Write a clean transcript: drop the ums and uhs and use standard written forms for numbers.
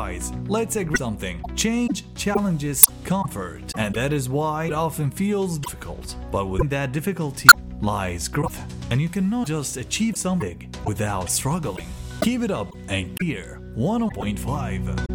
Guys, let's agree something. Change challenges comfort, and that is why it often feels difficult. But within that difficulty lies growth, and you cannot just achieve something without struggling. Keep it up and clear 1.5.